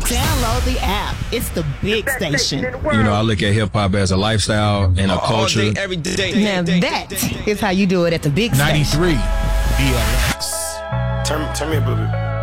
Download the app. It's the big station. You know, I look at hip-hop as a lifestyle and a culture. All day, every day. Now that is how you do it at the big station. 93 DLX. Turn me up a little bit.